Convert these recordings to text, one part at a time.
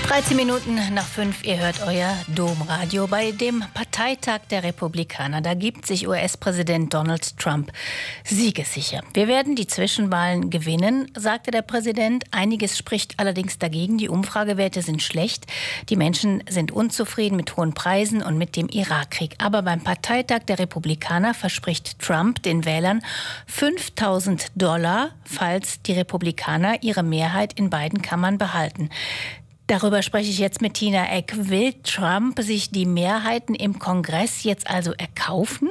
13 Minuten nach 5, ihr hört euer Domradio. Bei dem Parteitag der Republikaner, da gibt sich US-Präsident Donald Trump siegessicher. Wir werden die Zwischenwahlen gewinnen, sagte der Präsident. Einiges spricht allerdings dagegen. Die Umfragewerte sind schlecht. Die Menschen sind unzufrieden mit hohen Preisen und mit dem Irakkrieg. Aber beim Parteitag der Republikaner verspricht Trump den Wählern $5.000, falls die Republikaner ihre Mehrheit in beiden Kammern behalten. Darüber spreche ich jetzt mit Tina Eck. Will Trump sich die Mehrheiten im Kongress jetzt also erkaufen?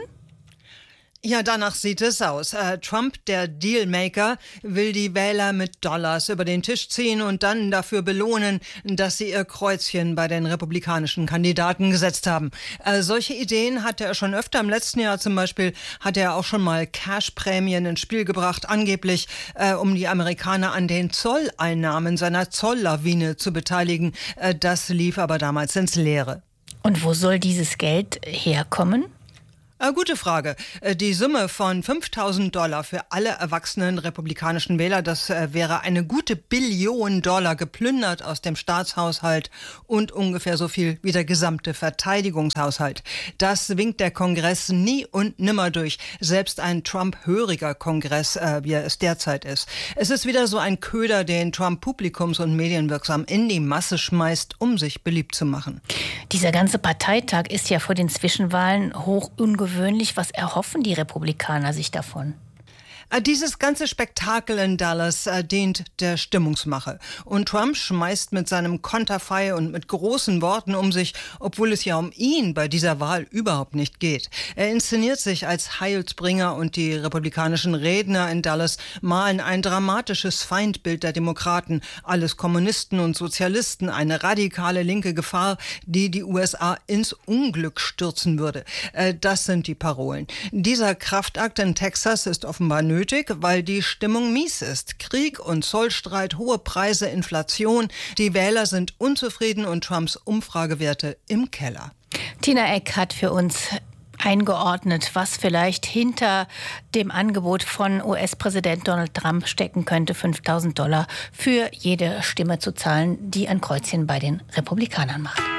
Ja, danach sieht es aus. Trump, der Dealmaker, will die Wähler mit Dollars über den Tisch ziehen und dann dafür belohnen, dass sie ihr Kreuzchen bei den republikanischen Kandidaten gesetzt haben. Solche Ideen hatte er schon öfter. Im letzten Jahr zum Beispiel hat er auch schon mal Cashprämien ins Spiel gebracht, angeblich um die Amerikaner an den Zolleinnahmen seiner Zolllawine zu beteiligen. Das lief aber damals ins Leere. Und wo soll dieses Geld herkommen? Gute Frage. Die Summe von $5.000 für alle erwachsenen republikanischen Wähler, das wäre eine gute $1 Billion geplündert aus dem Staatshaushalt und ungefähr so viel wie der gesamte Verteidigungshaushalt. Das winkt der Kongress nie und nimmer durch. Selbst ein Trump-höriger Kongress, wie er es derzeit ist. Es ist wieder so ein Köder, den Trump publikums- und medienwirksam in die Masse schmeißt, um sich beliebt zu machen. Dieser ganze Parteitag ist ja vor den Zwischenwahlen hoch ungewöhnlich. Was erhoffen die Republikaner sich davon? Dieses ganze Spektakel in Dallas dient der Stimmungsmache. Und Trump schmeißt mit seinem Konterfei und mit großen Worten um sich, obwohl es ja um ihn bei dieser Wahl überhaupt nicht geht. Er inszeniert sich als Heilsbringer und die republikanischen Redner in Dallas malen ein dramatisches Feindbild der Demokraten. Alles Kommunisten und Sozialisten, eine radikale linke Gefahr, die die USA ins Unglück stürzen würde. Das sind die Parolen. Dieser Kraftakt in Texas ist offenbar nötig, weil die Stimmung mies ist. Krieg und Zollstreit, hohe Preise, Inflation. Die Wähler sind unzufrieden und Trumps Umfragewerte im Keller. Tina Eck hat für uns eingeordnet, was vielleicht hinter dem Angebot von US-Präsident Donald Trump stecken könnte, $5.000 für jede Stimme zu zahlen, die ein Kreuzchen bei den Republikanern macht.